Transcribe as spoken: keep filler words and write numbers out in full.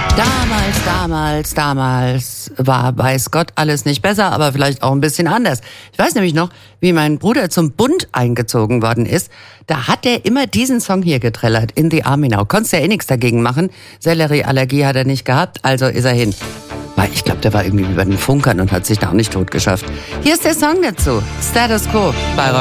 Damals, damals, damals war, weiß Gott, alles nicht besser, aber vielleicht auch ein bisschen anders. Ich weiß nämlich noch, wie mein Bruder zum Bund eingezogen worden ist. Da hat er immer diesen Song hier getrellert, In the Army Now. Konntest ja eh nichts dagegen machen. Sellerieallergie hat er nicht gehabt, also ist er hin. Weil ich glaube, der war irgendwie bei den Funkern und hat sich da auch nicht tot geschafft. Hier ist der Song dazu. Status Quo bei Rock.